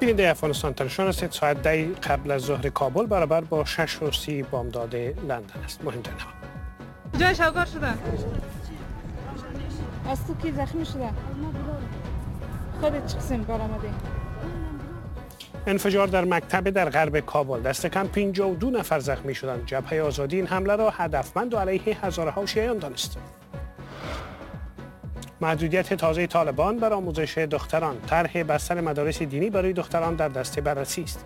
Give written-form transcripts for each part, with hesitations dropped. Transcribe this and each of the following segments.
بیننده افغانستان تلویزیون هستید. ساعت 10 قبل از ظهر کابل برابر با 6:30 بامداد لندن است. مهمترین ها: جای شوکار شده. از تو کی زخمی شده؟ خودت چه قسم کار آمده؟ انفجار در مکتب در غرب کابل، دست کم 52 نفر زخمی شدند. جبهه آزادی این حمله را هدفمند و علیه هزارها شیعیان دانست. محدودیت تازه طالبان بر آموزش دختران، طرح بستر مدارس دینی برای دختران در دست بررسی است.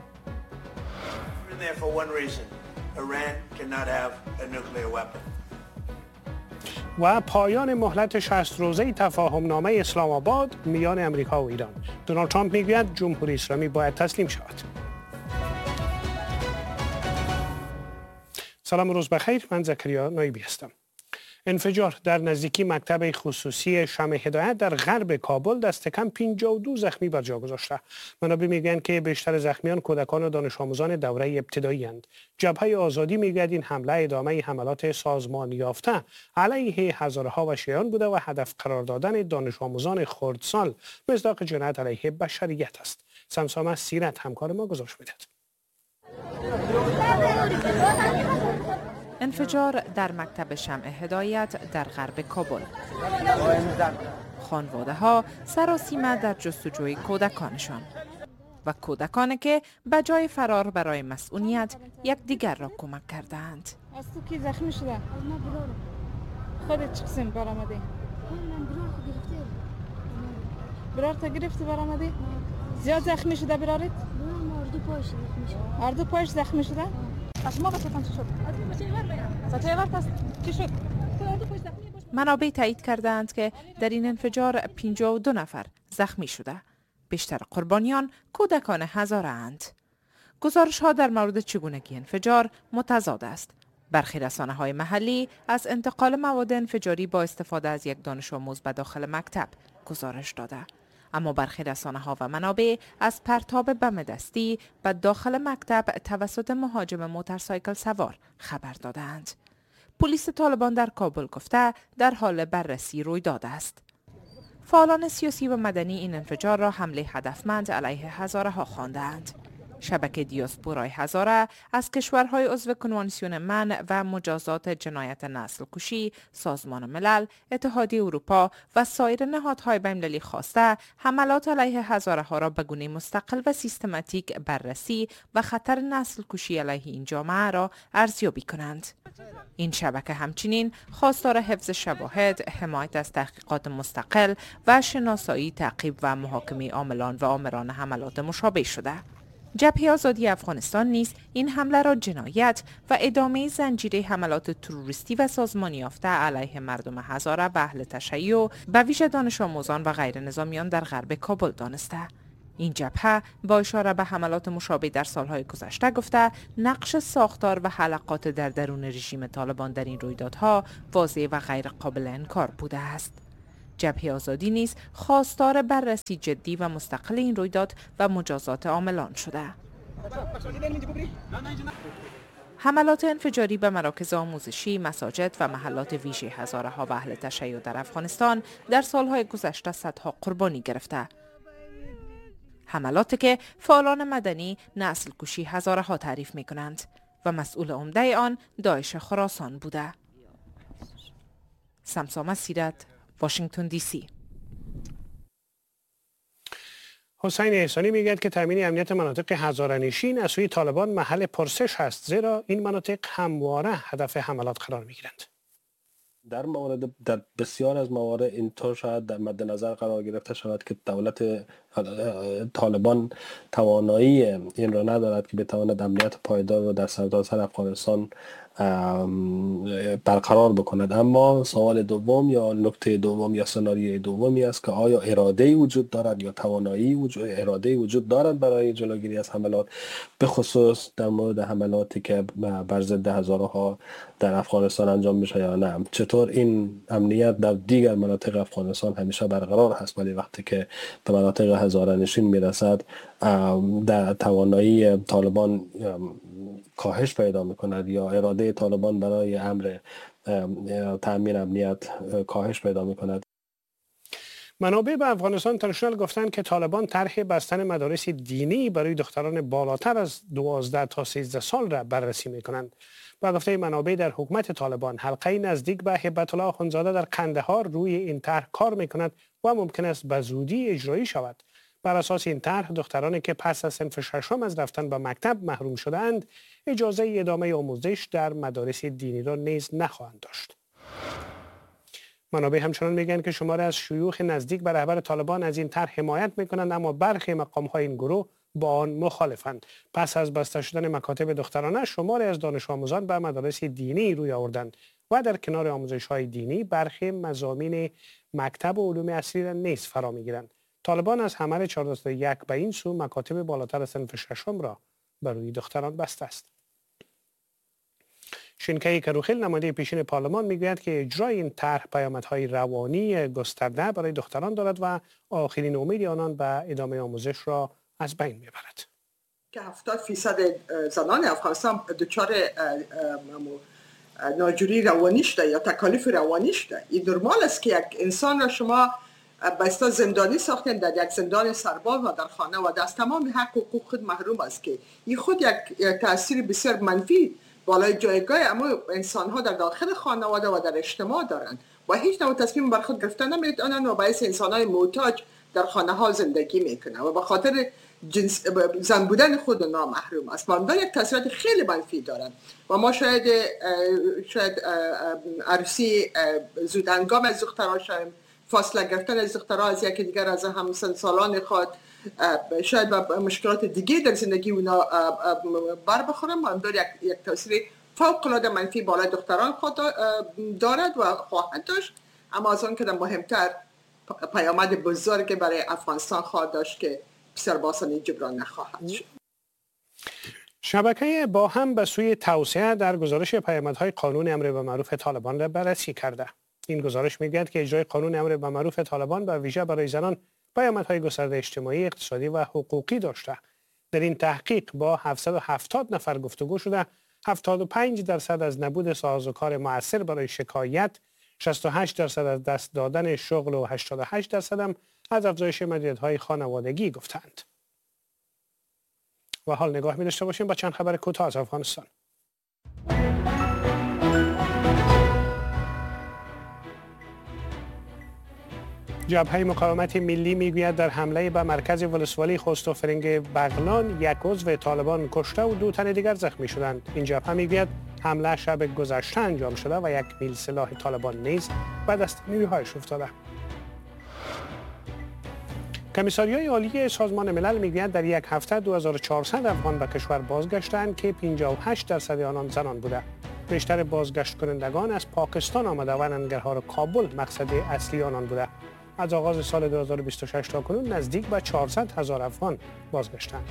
و پایان مهلت 60 روزه تفاهم نامه اسلام آباد میان امریکا و ایران. دونالد ترامپ میگوید جمهوری اسلامی باید تسلیم شود. سلام و روز بخیر، من زکریا نایبی هستم. انفجار در نزدیکی مکتب خصوصی شمع هدایت در غرب کابل دست کم 52 زخمی بر جا گذاشته. منابع میگویند که بیشتر زخمیان کودکان و دانش آموزان دوره ابتدایی اند. جبهه آزادی میگوید این حمله ادامه حملات سازمان یافته علیه هزارها و شیعیان بوده و هدف قرار دادن دانش آموزان خردسال مصداق جنایت علیه بشریت است. سمسامه سیرت همکار ما گزارش میدهد. انفجار در مکتب شمع هدایت در غرب کابل. خانواده ها سراسیمه در جستجوی کودکانشان و کودکانی که به جای فرار برای مسئولیت یکدیگر را کمک کردند. از تو کی زخمی شده؟ خودت چه قسم کار آمده؟ برار تا گرفتی بر آمده؟ زیاد زخمی شده برارت؟ اردو پایش زخمی شده؟ منابع تایید کردند که در این انفجار 52 نفر زخمی شده. بیشتر قربانیان کودکان هزاره اند. گزارش ها در مورد چگونگی انفجار متضاد است. برخی رسانه‌های محلی از انتقال مواد انفجاری با استفاده از یک دانش آموز به داخل مکتب گزارش داده. اما برخی رسانه‌ها و منابع از پرتاب بم دستی به داخل مکتب توسط مهاجم موتورسایکل سوار خبر دادند. پلیس طالبان در کابل گفته در حال بررسی رویداد است. فعالان سیاسی و مدنی این انفجار را حمله هدفمند علیه هزارها خواندند. شبکه دیاسپورای هزاره از کشورهای عضو کنوانسیون من و مجازات جنایت نسل کشی، سازمان ملل، اتحادیه اروپا و سایر نهادهای بین‌المللی خواسته حملات علیه هزارها را به گونه مستقل و سیستماتیک بررسی و خطر نسل کشی علیه این جامعه را ارزیابی کنند. این شبکه همچنین خواستار حفظ شواهد، حمایت از تحقیقات مستقل و شناسایی، تعقیب و محاکمه عاملان و آمران حملات مشابه شده. جبهه آزادی افغانستان نیز این حمله را جنایت و ادامه زنجیره حملات تروریستی و سازمانی یافته علیه مردم هزاره و اهل تشیع به ویژه دانش آموزان و غیر نظامیان در غرب کابل دانسته. این جبهه با اشاره به حملات مشابه در سالهای گذشته گفته نقش ساختار و حلقات در درون رژیم طالبان در این رویدادها واضح و غیر قابل انکار بوده است. جبهه آزادی نیز خواستار بررسی جدی و مستقل این رویداد و مجازات عاملان شده. حملات انفجاری به مراکز آموزشی، مساجد و محلات ویژه هزارها و اهل تشیع در افغانستان در سالهای گذشته صدها قربانی گرفته. حملاتی که فعالان مدنی نسل کشی هزارها تعریف می کنند و مسئول عمده آن داعش خراسان بوده. سمسامه سیرت، واشنگتن دی سی. حسین احسانی میگوید که تامین امنیت مناطق هزاره‌نشین از سوی طالبان محل پرسش است، زیرا این مناطق همواره هدف حملات قرار میگیرند. در بسیار از موارد اینطور شاید در مد نظر قرار گرفته شود که دولت طالبان توانایی این را ندارد که بتواند امنیت پایدار را در سرتاسر افغانستان برقرار بکند. اما سوال دوم یا نکته دوم یا سناریوی دومی است که آیا اراده وجود دارد یا اراده وجود دارد برای جلوگیری از حملات، به خصوص در مورد حملاتی که بر ضد هزارها در افغانستان انجام میشه یا نه. چطور این امنیت در دیگر مناطق افغانستان همیشه برقرار هست ولی وقتی که به مناطق هزاره‌نشین میرسد در توانایی طالبان کاهش پیدا میکند یا اراده طالبان برای امر تأمین امنیت کاهش پیدا میکند. منابع به افغانستان اینترنشنال گفتند که طالبان طرح بستن مدارس دینی برای دختران بالاتر از 12 تا 13 سال را بررسی می‌کنند. با گفته منابع در حکومت طالبان، حلقه نزدیک به هیبت الله آخوندزاده در قندهار روی این طرح کار می‌کند و ممکن است به زودی اجرایی شود. بر اساس این طرح، دخترانی که پس از صنف ششم از رفتن به مکتب محروم شده‌اند، اجازه ادامه آموزش در مدارس دینی را نیز نخواهند داشت. منابع همچنان میگن که شماری از شیوخ نزدیک به رهبر طالبان از این طرح حمایت میکنند، اما برخی مقام‌های این گروه با آن مخالفند. پس از بسته شدن مکاتب دخترانه، شماری از دانش آموزان به مدارس دینی روی آوردند و در کنار آموزش‌های دینی برخی مضامین مکتب و علوم اصلی را نیز فرا میگیرند. طالبان از حمل 1401 به این سو مکاتب بالاتر از صنف ششم را بر روی دختران بسته است. شینکای کروخیل، نماینده پیشین پارلمان، میگوید که اجرای این طرح پیامدهای روانی گسترده برای دختران دارد و آخرین امید آنان به ادامه آموزش را از بین میبرد. که 70% زنان افغانستان دچار ناجوری روانی شده یا تکالیف روانی شده. این نرمال است که یک انسان را شما بایستا زندانی ساختین در یک زندان سرباز و در خانه و از تمام حق و حقوق خود محروم است که این خود یک تاثیر بسیار منفی بالای جایگاه اما انسان ها در داخل خانواده و در اجتماع دارند و هیچ نوع تصمیم بر خود گرفتن نمیتونن و باعث انسان های محتاج در خانه ها زندگی میکنن و به خاطر زن بودن خود نامحروم است. و یک تاثیرات خیلی منفی دارند و ما شاید عروسی زودهنگام از دخترها شاید فاصله گرفتن از دخترها از یکی دیگر از همسن‌سالان خود شاید با مشکلات دیگه در زندگی اونا بر بخورم و همدار یک تاثیر فوق‌العاده منفی بالای دختران خود دارد و خواهد داشت. اما از آن که مهمتر پیامد بزرگی برای افغانستان خواهد داشت که بسیار باسانی جبران نخواهد شد. شبکه با هم به سوی توسعه در گزارش پیامدهای قانون امر بالمعروف طالبان را بررسی کرده. این گزارش میگوید که اجرای قانون امر بالمعروف طالبان به ویژه برای زنان پیامدهای گسترده اجتماعی، اقتصادی و حقوقی داشته. در این تحقیق با 770 نفر گفتگو شده، 75% از نبود سازوکار مؤثر برای شکایت، 68% از دست دادن شغل و 88% هم از افزایش مدیریت‌های خانوادگی گفتند. و حال نگاه می داشته باشیم با چند خبر کوتاه از افغانستان. جبهه مقاومت ملی میگوید در حمله به مرکز ولسوالی خوست و فرنگ بغلان یک عضو طالبان کشته و 2 تن دیگر زخمی شدند. این جبهه میگوید حمله شب گذشته انجام شده و 1 میل سلاح طالبان نیز به دست نیروهایش افتاده. کمیساریای عالی سازمان ملل میگوید در یک هفته 2400 افغان به کشور بازگشتند که 58% آنان زنان بوده. بیشتر بازگشت کنندگان از پاکستان آمده و ننگرهار کابل مقصد اصلی آنان بوده. از آغاز سال 2026 تا کنون نزدیک به 400,000 افغان بازگشتند.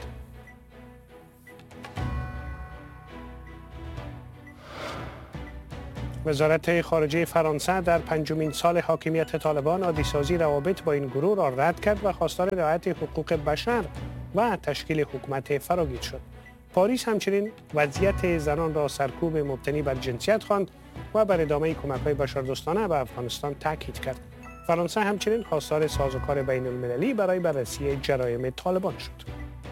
وزارت خارجه فرانسه در 5مین سال حاکمیت طالبان عادی‌سازی روابط با این گروه را رد کرد و خواستار رعایت حقوق بشر و تشکیل حکومت فراگیر شد. پاریس همچنین وضعیت زنان را سرکوب مبتنی بر جنسیت خواند و بر ادامه کمک‌های بشردوستانه به افغانستان تاکید کرد. فرانسه همچنین خواستار سازوکار بین‌المللی برای بررسی جرایم طالبان شد.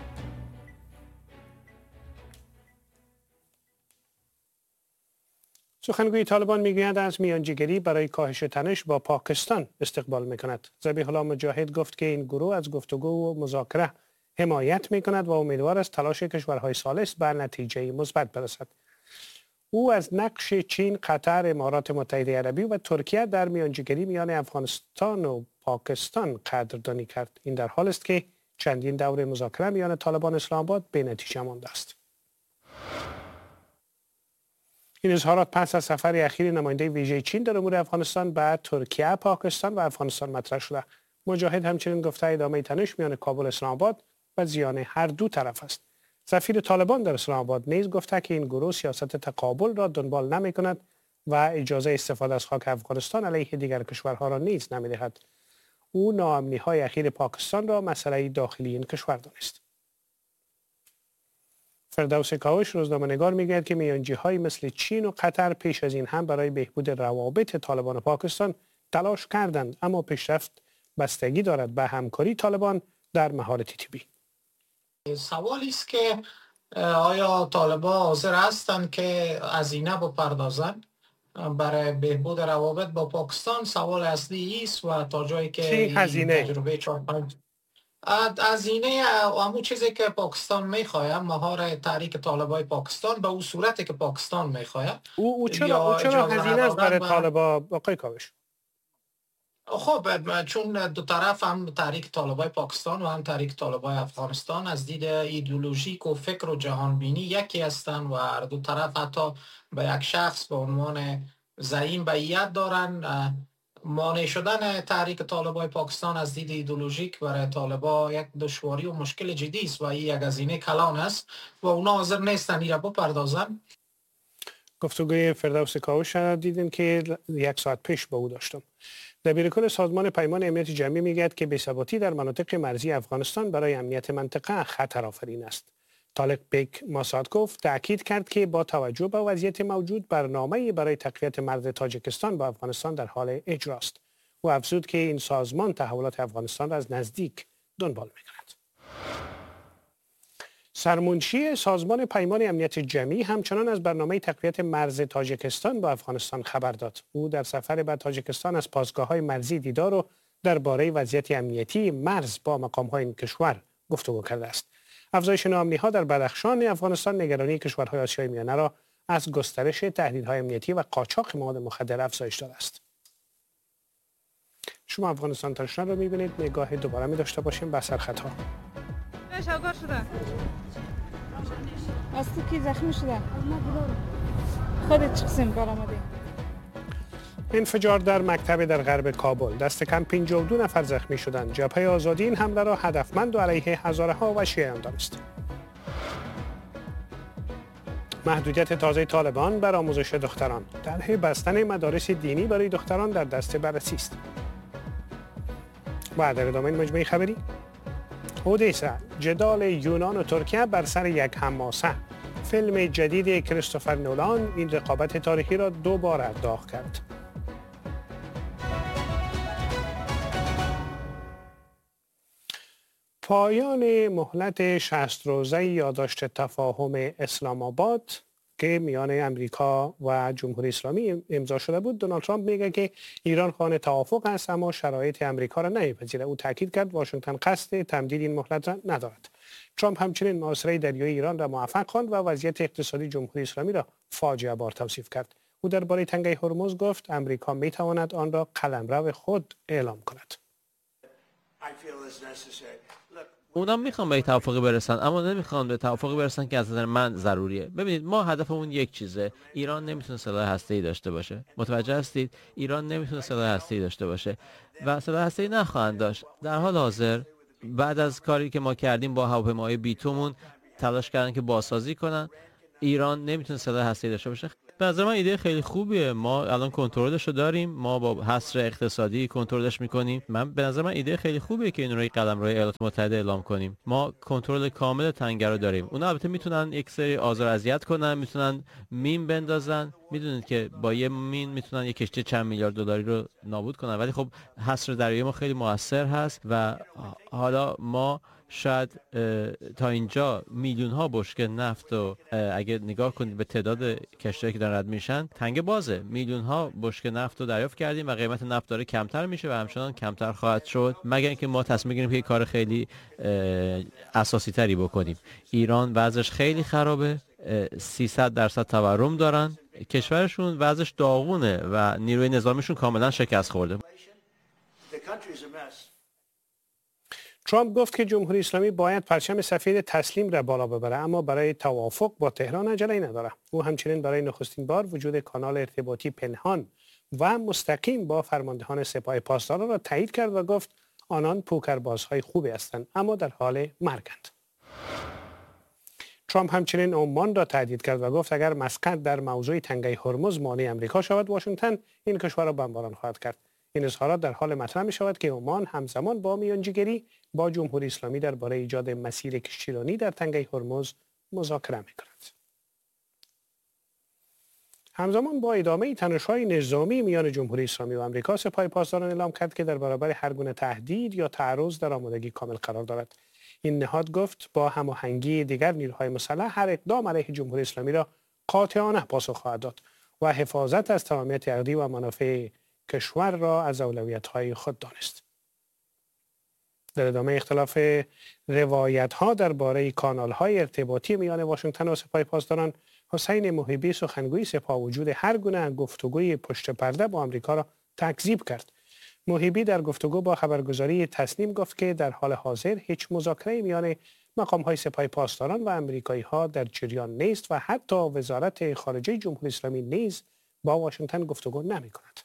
سخنگوی طالبان میگوید از میانجیگری برای کاهش تنش با پاکستان استقبال میکند. ذبیح الله مجاهد گفت که این گروه از گفتگو و مذاکره حمایت میکند و امیدوار است تلاش کشورهای ثالث به نتیجه مثبت برسد. او از نقش چین، قطر، امارات متحده عربی و ترکیه در میانجیگری میان افغانستان و پاکستان قدردانی کرد. این در حال است که چندین دور مذاکره میان طالبان اسلام آباد به نتیجه مانده است. این اظهارات پس از سفر اخیر نماینده ویژه چین در امور افغانستان به ترکیه، پاکستان و افغانستان مطرح شده. مجاهد همچنین گفته ادامه تنش میان کابل و اسلام آباد و زیان هر دو طرف است. سفیر طالبان در اسلام آباد نیز گفته که این گروه سیاست تقابل را دنبال نمی کند و اجازه استفاده از خاک افغانستان علیه دیگر کشورها را نیز نمی دهد. او ناامنی‌های اخیر پاکستان را مسئله داخلی این کشور دانست. فردوس کاوش روزنامه‌نگار میگوید که میانجی‌هایی مثل چین و قطر پیش از این هم برای بهبود روابط طالبان و پاکستان تلاش کردند، اما پیشرفت بستگی دارد به همکاری طالبان در مهارت طبی. سوالی است که آیا طالبان حاضر هستند که هزینه بپردازند برای بهبود روابط با پاکستان؟ سوال اصلی است و تا جایی که هزینه تجربه هزینه همون چیزی که پاکستان میخواه، مهار تحریک طالبای پاکستان به اون صورتی که پاکستان میخواه. او چرا هزینه است برای طالبا آقای کاوش؟ خب چون دو طرف هم تحریک طالبای پاکستان و هم تحریک طالبای افغانستان از دید ایدئولوژیک و فکر و جهانبینی یکی هستند و هر دو طرف حتی به یک شخص به عنوان زعیم بیعت دارن. مانع شدن تحریک طالبای پاکستان از دید ایدئولوژیک برای طالبا یک دشواری و مشکل جدی است و این یک هزینه کلان است و اونا حاضر نیستن این را بپردازن. گفتگوی فردوس کاوش را دیدیم که 1 ساعت پیش با او داشتم. دبیرکل سازمان پیمان امنیت جمعی میگوید که بی‌ثباتی در مناطق مرزی افغانستان برای امنیت منطقه خطر آفرین است. طارق بیک ماسادکوف تاکید کرد که با توجه به وضعیت موجود برنامه‌ای برای تقویت مرز تاجیکستان با افغانستان در حال اجراست. او افزود که این سازمان تحولات افغانستان را از نزدیک دنبال می‌کند. سرمنشی سازمان پیمان امنیت جمعی همچنان از برنامه تقویت مرز تاجیکستان با افغانستان خبر داد. او در سفر به تاجیکستان از پاسگاه‌های مرزی دیدار و درباره وضعیت امنیتی مرز با مقام‌های این کشور گفتگو کرده است. افزایش ناامنی‌ها در بدخشان افغانستان نگرانی کشورهای آسیای میانه را از گسترش تهدیدهای امنیتی و قاچاق مواد مخدر افزایش داده است. شما افغانستان تنشنر رو می‌بینید. نگاه دوباره می داشته باشیم به سرخطها. شاگار شده از تو کی زخمی شده؟ خودت چه قسم کار آمدی؟ انفجار در مکتب در غرب کابل، دست کم 52 نفر زخمی شدند. جبهه آزادی این حمله را هدفمند و علیه هزارها و شیعیان دانست. محدودیت تازه طالبان بر آموزش دختران، طرح بستن مدارس دینی برای دختران در دست بررسی است. بعد در ادامه مجموعه خبری، اودیسا، جدال یونان و ترکیه بر سر یک حماسه. فیلم جدید کریستوفر نولان این رقابت تاریخی را دوباره داغ کرد. پایان مهلت 60 روزه یادداشت تفاهم اسلام آباد که میان امریکا و جمهوری اسلامی امضا شده بود، دونالد ترامپ میگه که ایران خواهان توافق است اما شرایط امریکا را نمیپذیره. او تاکید کرد واشنگتن قصد تمدید این مهلت را ندارد. ترامپ همچنین محاصره دریایی ایران را موفق خواند و وضعیت اقتصادی جمهوری اسلامی را فاجعه بار توصیف کرد. او درباره تنگه هرمز گفت امریکا میتواند آن را قلمرو خود اعلام کند. اونا میخوان به توافقی برسن اما نمیخوان به توافقی برسن که از نظر من ضروریه. ببینید ما هدفمون یک چیزه. ایران نمیتونه سلاح هسته‌ای داشته باشه. متوجه هستید؟ ایران نمیتونه سلاح هسته‌ای داشته باشه و سلاح هسته‌ای نخواهند داشت. در حال حاضر بعد از کاری که ما کردیم با هواپیمای بیتومون تلاش کردن که بازسازی کنن. ایران نمیتونه سلاح هسته‌ای داشته باشه. به نظر من ایده خیلی خوبیه. ما الان کنترلش رو داریم. ما با حصر اقتصادی کنترلش میکنیم. به نظر من ایده خیلی خوبیه که این رو قدم روی ایالات متحده اعلام کنیم. ما کنترل کامل تنگه رو داریم. اونا البته میتونن یک سری آزار اذیت کنن، میتونن مین بندازن. میدونید که با یه مین میتونن یک کشتی چند میلیارد دلاری رو نابود کنن، ولی خب حصر دریایی ما خیلی موثر هست و حالا ما شاید تا اینجا میلیون ها بشکه نفت و اگه نگاه کنید به تعداد کشتی‌هایی که دارن رد میشن، تنگه بازه. میلیون ها بشکه نفت رو دریافت کردیم و قیمت نفت داره کمتر میشه و همچنان کمتر خواهد شد مگر اینکه ما تصمیم بگیریم که کار خیلی اساسی تری بکنیم. ایران وضعش خیلی خرابه، 300% تورم دارن، کشورشون وضعش داغونه و نیروی نظامیشون کاملا شکست خورده. ترامپ گفت که جمهوری اسلامی باید پرچم سفید تسلیم را بالا ببره اما برای توافق با تهران عجله نداره. او همچنین برای نخستین بار وجود کانال ارتباطی پنهان و مستقیم با فرماندهان سپاه پاسداران را تایید کرد و گفت آنان پوکربازهای خوبی هستند اما در حال مرگند. ترامپ همچنین عمان را تهدید کرد و گفت اگر مسقط در موضوع تنگه هرمز مانع امریکا شود، واشنگتن این کشور را بمباران خواهد کرد. این اظهارات در حال مطرح می شود که عمان همزمان با میانجیگری با جمهوری اسلامی درباره ایجاد مسیر کشتیرانی در تنگه هرمز مذاکره می کند. همزمان با ادامه تنش‌های نظامی میان جمهوری اسلامی و آمریکا، سپاه پاسداران اعلام کرد که در برابر هر گونه تهدید یا تعرض در آمادگی کامل قرار دارد. این نهاد گفت با هماهنگی دیگر نیروهای مسلح هر اقدام علیه جمهوری اسلامی را قاطعانه پاسخ خواهد داد و حفاظت از تمامیت عقدی و منافع کشور را از اولویت‌های خود دانست. در ادامه اختلاف روایت‌ها درباره کانال‌های ارتباطی میان واشنگتن و سپاه پاسداران، حسین محبی سخنگوی سپاه وجود هر گونه گفتگوی پشت پرده با آمریکا را تکذیب کرد. محبی در گفتگو با خبرگزاری تسنیم گفت که در حال حاضر هیچ مذاکره میان مقام‌های سپاه پاسداران و آمریکایی‌ها در جریان نیست و حتی وزارت خارجه جمهوری اسلامی نیز با واشنگتن گفتگو نمی‌کند.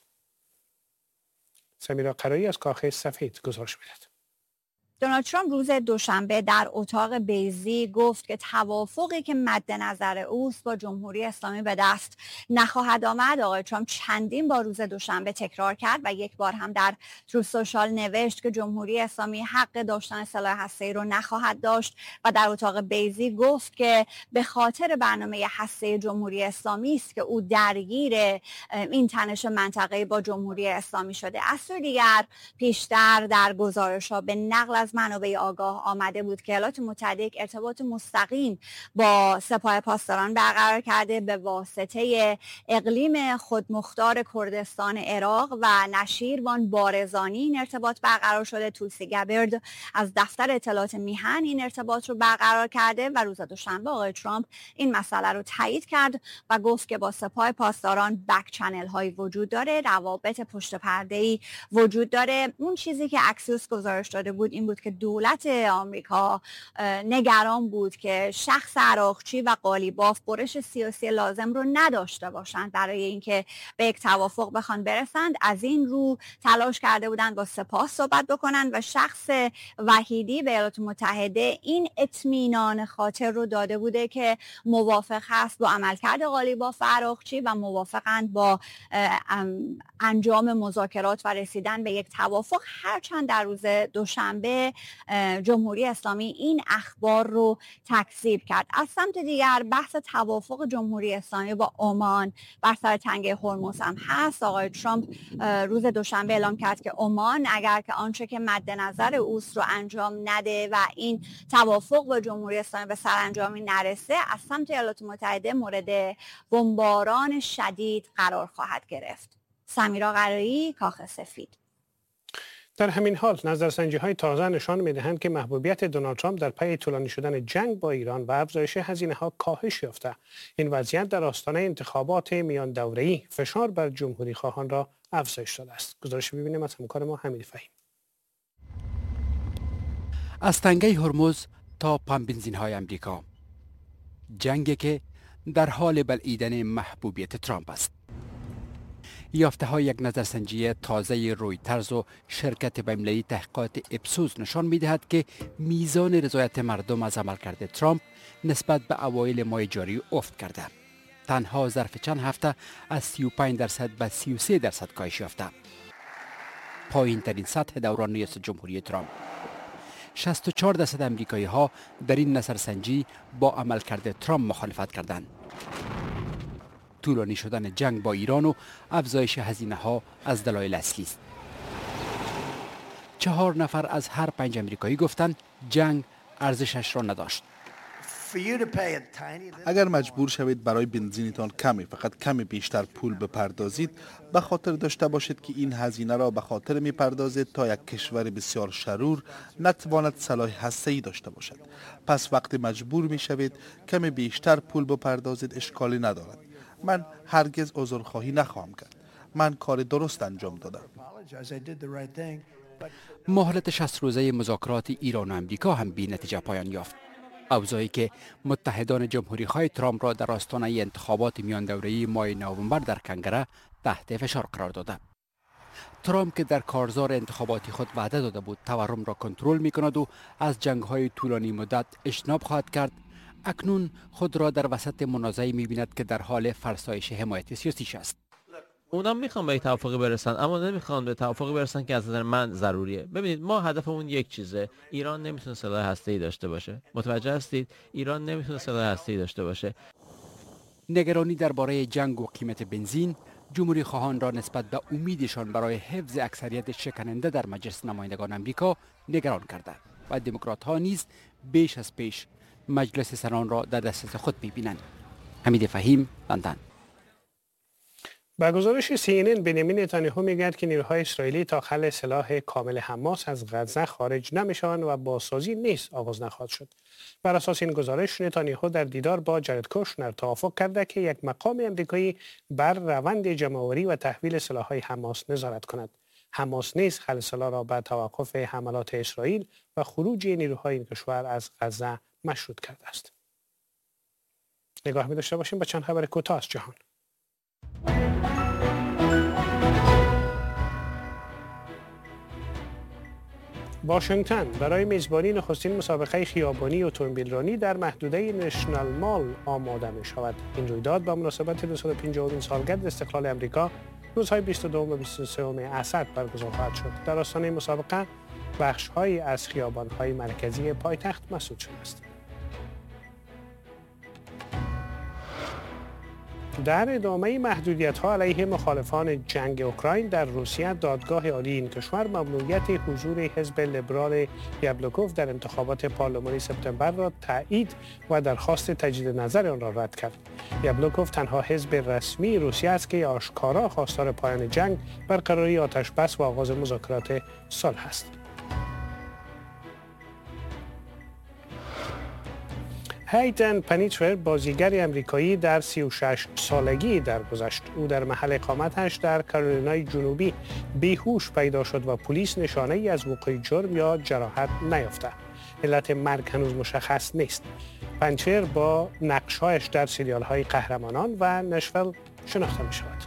سمیرا قرایی از کاخ سفید گزارش می‌دهد. دونالد ترامپ روز دوشنبه در اتاق بیضی گفت که توافقی که مد نظر اوست با جمهوری اسلامی به دست نخواهد آمد. آقای ترامپ چندین بار روز دوشنبه تکرار کرد و یک بار هم در تروث سوشال نوشت که جمهوری اسلامی حق داشتن سلاح هسته‌ای رو نخواهد داشت و در اتاق بیضی گفت که به خاطر برنامه هسته‌ای جمهوری اسلامی است که او درگیر این تنش منطقه‌ای با جمهوری اسلامی شده. از سوی دیگر پیشتر در گزارش‌ها به نقل از منابع آگاه آمده بود که ایالات متحده ارتباط مستقیم با سپاه پاسداران برقرار کرده به واسطه اقلیم خودمختار کردستان عراق و نشیروان بارزانی این ارتباط برقرار شده. توسی گبرد از دفتر اطلاعات میهن این ارتباط رو برقرار کرده و روز دوشنبه آقای ترامپ این مسئله رو تایید کرد و گفت که با سپاه پاسداران بک چنل هایی وجود داره، روابط پشت پرده‌ای وجود داره. اون چیزی که اکسیوس گزارش داده بود این بود که دولت آمریکا نگران بود که شخص عراقچی و قالیباف برش سیاسی لازم رو نداشته باشند برای اینکه به یک توافق بخوان برسند. از این رو تلاش کرده بودند با سپاه صحبت بکنن و شخص وحیدی به ایالات متحده این اطمینان خاطر رو داده بوده که موافق هست با عملکرد قالیباف و عراقچی و موافقند با انجام مذاکرات و رسیدن به یک توافق، هرچند در روز دوشنبه جمهوری اسلامی این اخبار رو تکذیب کرد. از سمت دیگر بحث توافق جمهوری اسلامی با عمان بر سر تنگه هرمز هم هست. آقای ترامپ روز دوشنبه اعلام کرد که عمان اگر که آنچه که مد نظر اوست رو انجام نده و این توافق با جمهوری اسلامی به سرانجامی نرسه، از سمت ایالات متحده مورد بمباران شدید قرار خواهد گرفت. سمیرا قرایی، کاخ سفید. در همین حال نظرسنجی‌های تازه نشان می‌دهند که محبوبیت دونالد ترامپ در پی طولانی شدن جنگ با ایران و افزایش هزینه‌ها کاهش یافته. این وضعیت در آستانه انتخابات میان دوره‌ای فشار بر جمهوری خواهان را افزایش داده است. گزارش ببینیم از همکار ما حمید فهیم. از تنگه هرمز تا پمپ-بنزین‌های آمریکا، جنگی که در حال بلعیدن محبوبیت ترامپ است. یافته های یک نظرسنجی تازه رویترز و شرکت بین‌المللی تحقیقات اپسوس نشان می‌دهد که میزان رضایت مردم از عملکرد ترامپ نسبت به اوایل ماه جاری افت کرده. تنها ظرف چند هفته از 35% به 33% کاهش یافته. پایین ترین سطح دوران ریاست جمهوری ترامپ. 64% امریکایی ها در این نظرسنجی با عملکرد ترامپ مخالفت کردند. طولانی شدن جنگ با ایران و افزایش هزینه ها از دلایل اصلی است. 4 نفر از هر 5 امریکایی گفتند جنگ ارزشش را نداشت. اگر مجبور شوید برای بنزینتان فقط کمی بیشتر پول بپردازید، به خاطر داشته باشید که این هزینه را به خاطر میپردازید تا یک کشور بسیار شرور نتواند سلاح هسته‌ای داشته باشد. پس وقتی مجبور میشوید کمی بیشتر پول بپردازید اشکالی ندارد. من هرگز عذرخواهی نخواهم کرد. من کار درست انجام دادم. مهلت 60 روزه مذاکرات ایران و امریکا هم بی نتیجه پایان یافت. اوضاعی که متحدان جمهوری‌خواه ترامپ را در آستانه انتخابات میان دوره‌ای ماه نوامبر در کنگره تحت فشار قرار داده. ترامپ که در کارزار انتخاباتی خود وعده داده بود تورم را کنترل می‌کند و از جنگ‌های طولانی مدت اجتناب خواهد کرد، اکنون خود را در وسط منازعه‌ای می‌بیند که در حال فرسایش حمایت سیاسیش است. اونا میخوان به توافقی برسن اما نمیخوان به توافقی برسن که از نظر من ضروریه. ببینید ما هدفمون یک چیزه. ایران نمیتونه سلاح هسته‌ای داشته باشه. متوجه هستید؟ ایران نمیتونه سلاح هسته‌ای داشته باشه. نگرانی درباره جنگ و قیمت بنزین جمهوری خواهان را نسبت به امیدشان برای حفظ اکثریت شکننده در مجلس نمایندگان آمریکا نگران کرده و دموکرات ها نیز بیش از پیش مجلس سنان را در دسترس خود می‌بینند. حمید فهیم، لندن. با گزارش CNN بنیامین نتانیاهو میگوید که نیروهای اسرائیلی تا خل سلاح کامل حماس از غزه خارج نمیشوند و بازسازی نیز آغاز نخواهد شد. بر اساس این گزارش نتانیاهو در دیدار با جارد کوشنر توافق کرده که یک مقام امریکایی بر روند جمع‌آوری و تحویل سلاح‌های حماس نظارت کند. حماس نیز خل سلاح را به توقف حملات اسرائیل و خروج نیروهای این کشور از غزه مشروط کرده است. نگاه می داشته باشیم به چند خبر کوتاه از جهان. واشنگتن برای میزبانی نخستین مسابقه خیابانی اتومبیلرانی در محدوده نشنال مال آماده می شود. این رویداد با مناسبت 250مین سالگرد استقلال امریکا روزهای 22 و 23 اسد برگزار خواهد شد. در آستانه مسابقه بخش‌هایی از خیابان‌های مرکزی پایتخت مسدود شده است. در ادامه محدودیت‌ها علیه مخالفان جنگ اوکراین در روسیه، دادگاه عالی این کشور ممنوعیت حضور حزب لیبرال یابلوکوف در انتخابات پارلمانی سپتامبر را تایید و درخواست تجدید نظر آن را رد کرد. یابلوکوف تنها حزب رسمی روسیه است که آشکارا خواستار پایان جنگ، برقراری آتش‌بس و آغاز مذاکرات صلح است. هیتن پنیترر بازیگر امریکایی در 36 سالگی درگذشت. او در محل اقامتش در کارولینای جنوبی بیهوش پیدا شد و پلیس نشانه ای از وقوع جرم یا جراحت نیافته. علت مرگ هنوز مشخص نیست. پنیترر با نقش‌هایش در سریال‌های قهرمانان و نشویل شناخته می‌شود.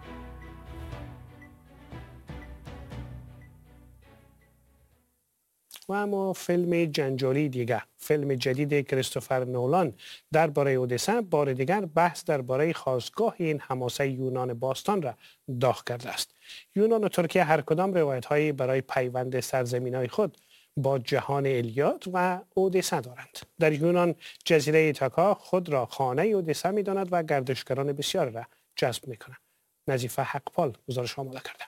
و اما فیلم جنجالی دیگر، فیلم جدید کریستوفر نولان درباره اودیسه بار دیگر بحث درباره خاستگاه این حماسه یونان باستان را داغ کرده است. یونان و ترکیه هر کدام روایت‌هایی برای پیوند سرزمین‌های خود با جهان الیاد و اودیسه دارند. در یونان جزیره ایتاکا خود را خانه اودیسه می‌داند و گردشگران بسیار را جذب می‌کند. نظیفه حقپال گزارش آماده کرده.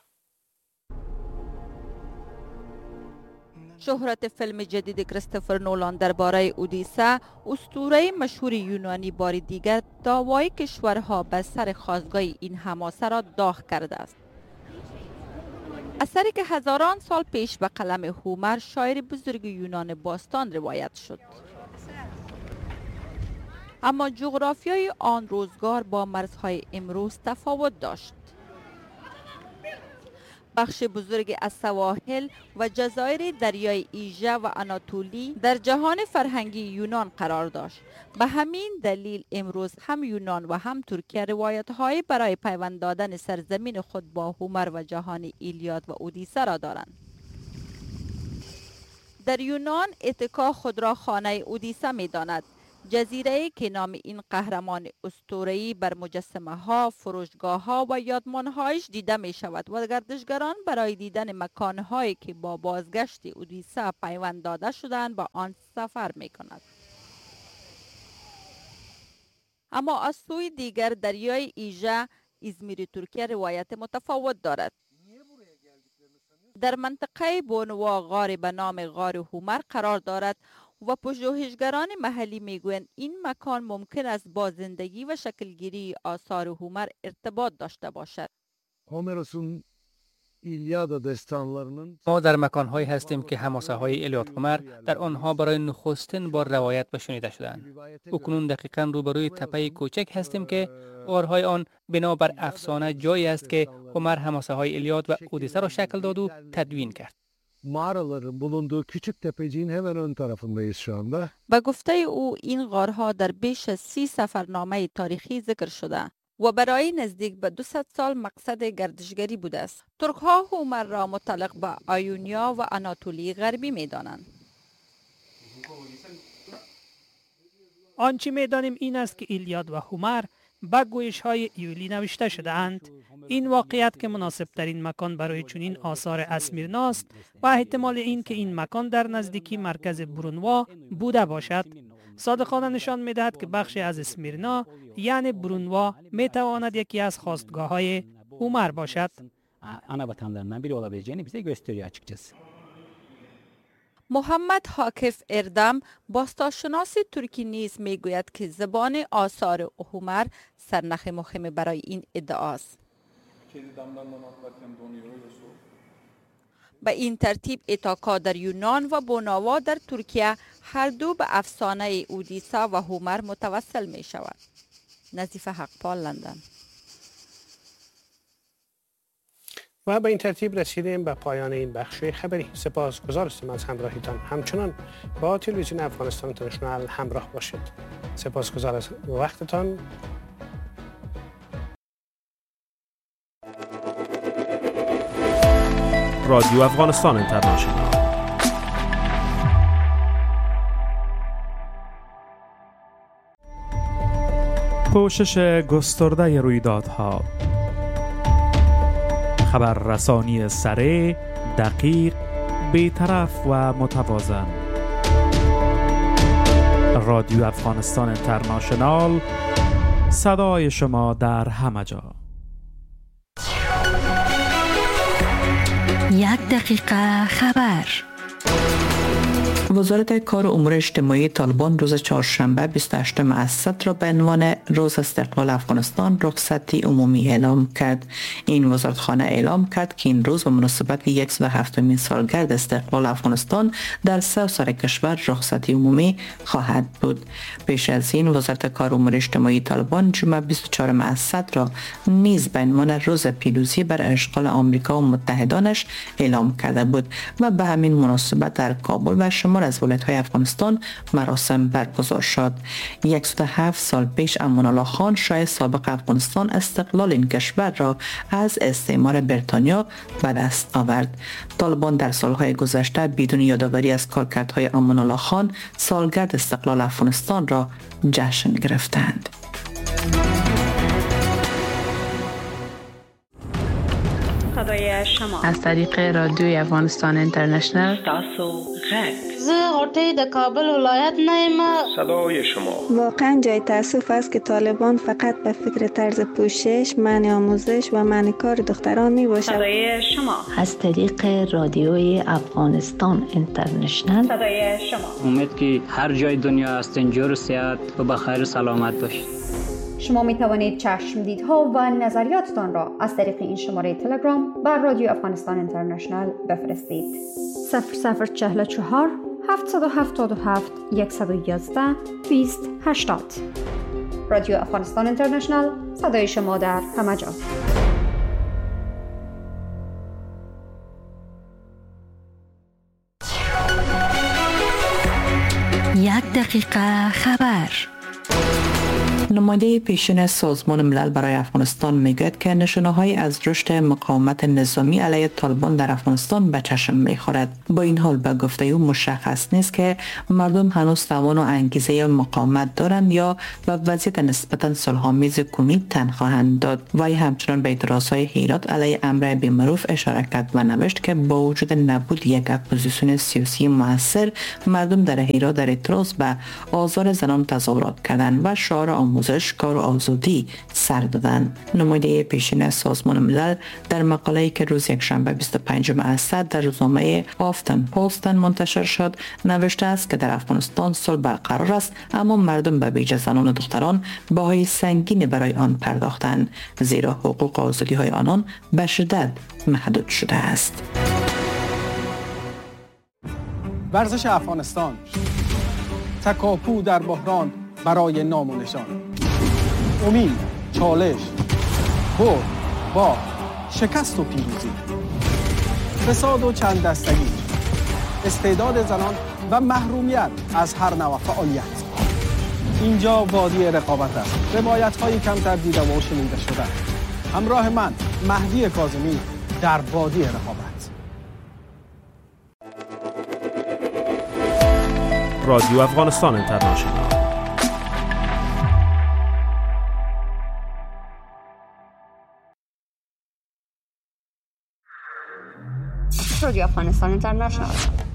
شهرت فیلم جدید کریستوفر نولان درباره اودیسه، اسطوره مشهور یونانی بار دیگر دعوای کشورها به سر خاستگاه این حماسه را داغ کرده است. اثری که هزاران سال پیش به قلم هومر، شاعر بزرگ یونان باستان روایت شد. اما جغرافیای آن روزگار با مرزهای امروز تفاوت داشت. بخش بزرگ از سواحل و جزایر دریای ایژه و آناتولی در جهان فرهنگی یونان قرار داشت. به همین دلیل امروز هم یونان و هم ترکیه روایت‌های برای پیوند دادن سرزمین خود با هومر و جهان ایلیاد و اودیسه را دارند. در یونان ایتاکا خود را خانه اودیسه می‌داند، جزیره‌ای که نام این قهرمان اسطوره‌ای بر مجسمه‌ها، فروشگاه‌ها و یادمان‌هایش دیده می‌شود و گردشگران برای دیدن مکان‌هایی که با بازگشت اودیسه پیوند داده شدند به آن سفر می‌کنند. اما از سوی دیگر دریای ایژه، ازمیر ترکیه روایت متفاوت دارد. در منطقه بونوا غاری به نام غار هومر قرار دارد و پژوهشگران محلی میگویند این مکان ممکن است با زندگی و شکلگیری آثار هومر ارتباط داشته باشد. ما در مکان‌هایی هستیم که حماسه‌های الیاد هومر در آنها برای نخستین بار روایت و شنیده شدند. اکنون دقیقاً روبروی تپه کوچک هستیم که غارهای آن بنابر افسانه جایی است که هومر حماسه‌های الیاد و اودیسه را شکل داد و تدوین کرد. Mağaraların bulunduğu küçük tepeciğin hemen ön tarafındayız şu anda. به گفته او این غارها در بیش از 30 سفرنامه تاریخی ذکر شده و برای نزدیک به 200 سال مقصد گردشگری بوده است. ترک‌ها هومر را متعلق به آیونیا و آناتولی غربی می‌دانند. آنچه می‌دانیم این است که ایلیاد و هومر به گویش‌های ایولی نوشته شده‌اند. این واقعیت که مناسب ترین مکان برای چنین آثار اسمیرنا است و احتمال این که این مکان در نزدیکی مرکز برونوا بوده باشد. صادقانه نشان می‌دهد که بخشی از اسمیرنا یعنی برونوا می‌تواند یکی از خاستگاه‌های هومر باشد. محمد حاکف اردم باستانشناس ترکی نیز میگوید که زبان آثار هومر سرنخ مهمی برای این ادعاست. به این ترتیب ایتاکا در یونان و بوناوا در ترکیه هر دو به افسانه اودیسا و هومر متوسل می شود. نظیف حقپال، لندن. و به این ترتیب رسیدیم به پایان این بخش خبری. سپاسگزار هستم از همراهیتان. همچنان با تلویزیون افغانستان اینترنشنال همراه باشید. سپاسگزار از وقتتان. رادیو افغانستان اینترنشنال. پوشش گسترده رویدادها، خبررسانی سریع، دقیق، بی‌طرف و متوازن. رادیو افغانستان اینترنشنال، صدای شما در همه جا. 1 دقیقه خبر. وزارت کار و امور اجتماعی طالبان روز چهارشنبه 28 اسفند را به عنوان روز استقلال افغانستان رخصتی عمومی اعلام کرد. این وزارتخانه اعلام کرد که این روز به مناسبت 107مین سالگرد استقلال افغانستان در سراسر کشور رخصتی عمومی خواهد بود. پیش از این وزارت کار و امور اجتماعی طالبان جمعه 24 اسفند را نیز به عنوان روز پیروزی بر اشغال آمریکا و متحدانش اعلام کرده بود و به همین مناسبت در کابل و شمال از ولایت‌های افغانستان مراسم برگزار شد. 107 سال پیش امان الله خان شاه سابق افغانستان استقلال این کشور را از استعمار بریتانیا به دست آورد. طالبان در سالهای گذشته بدون یادآوری از کارکردهای امان الله خان سالگرد استقلال افغانستان را جشن گرفتند. صدای شما از طریق رادیوی افغانستان اینترنشنال. تاسو غږ زه غوټۍ د کابل ولایت نه یم. صدای شما. واقعا جای تاسف است که طالبان فقط به فکر طرز پوشش، منع آموزش و منع کار دختران می باشد. صدای شما از طریق رادیوی افغانستان اینترنشنال. صدای شما. امید که هر جای دنیا هستین جور و صحت و بخیر و سلامت باشید. شما می توانید چشمدیدها و نظریاتتان را از طریق این شماره تلگرام بر رادیو افغانستان اینترنشنال بفرستید. 0044 777 111 2080. رادیو افغانستان اینترنشنال، صدای شما در همه جا. یک دقیقه خبر. نماینده پیشین سازمان ملل برای افغانستان میگوید که نشانه‌هایی از رشد مقاومت نظامی علیه طالبان در افغانستان به چشم می‌خورد. با این حال به گفته او مشخص نیست که مردم هنوز توان و انگیزه مقاومت دارند یا به وضعیت نسبتاً صلح‌آمیز کنونی تن خواهند داد. وی همچنان به اعتراضهای هیرات علیه امر بالمعروف اشاره کرد و نوشت که با وجود نبود یک اپوزیسیون سیاسی موثر، مردم در هیرات در اعتراض به آزار زنان تظاهرات کردند و شعار آموزش، کار و آزادی سر دادند. نماینده پیشین سازمان ملل در مقاله‌ای که روز یکشنبه 25 اسفند در روزنامه آفتن پستن منتشر شد نوشته است که در افغانستان صلح برقرار است، اما مردم به ویژه زنان و دختران بهای سنگینی برای آن پرداختند، زیرا حقوق و آزادی‌های آنان به شدت محدود شده است. ورزش افغانستان، تکاپو در بحران برای نام و نشان، امید، چالش، برد، باخت، شکست و پیروزی، فساد و چند دستگی، استعداد زنان و محرومیت از هر نوع فعالیت. اینجا وادی رقابت است. روایت‌های کمتر دیده و شنیده شده. همراه من مهدی کاظمی در وادی رقابت. رادیو افغانستان اینترنشنال. رادیو افغانستان اینترنشنال.